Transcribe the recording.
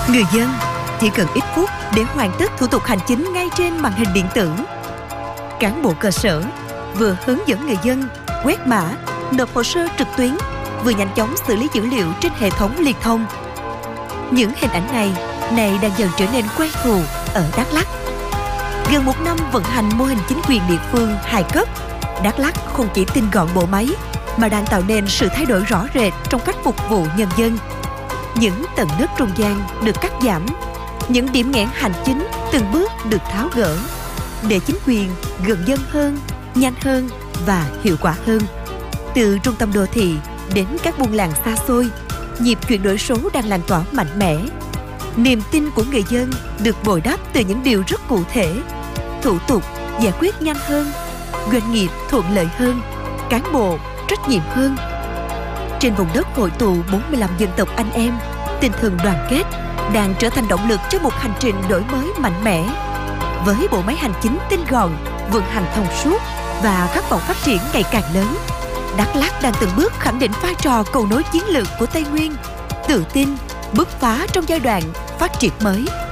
Người dân chỉ cần ít phút để hoàn tất thủ tục hành chính ngay trên màn hình điện tử. Cán bộ cơ sở vừa hướng dẫn người dân quét mã, nộp hồ sơ trực tuyến, vừa nhanh chóng xử lý dữ liệu trên hệ thống liên thông. Những hình ảnh này đang dần trở nên quen thuộc ở Đắk Lắk. Gần một năm vận hành mô hình chính quyền địa phương 2 cấp, Đắk Lắk không chỉ tinh gọn bộ máy mà đang tạo nên sự thay đổi rõ rệt trong cách phục vụ nhân dân. Những tầng nấc trung gian được cắt giảm, những điểm nghẽn hành chính từng bước được tháo gỡ để chính quyền gần dân hơn, nhanh hơn và hiệu quả hơn. Từ trung tâm đô thị đến các buôn làng xa xôi, nhịp chuyển đổi số đang lan tỏa mạnh mẽ. Niềm tin của người dân được bồi đắp từ những điều rất cụ thể. Thủ tục giải quyết nhanh hơn, doanh nghiệp thuận lợi hơn, cán bộ trách nhiệm hơn. Trên vùng đất hội tụ 45 dân tộc anh em, tinh thần đoàn kết đang trở thành động lực cho một hành trình đổi mới mạnh mẽ. Với bộ máy hành chính tinh gọn, vận hành thông suốt và khát vọng phát triển ngày càng lớn, Đắk Lắk đang từng bước khẳng định vai trò cầu nối chiến lược của Tây Nguyên, tự tin bứt phá trong giai đoạn phát triển mới.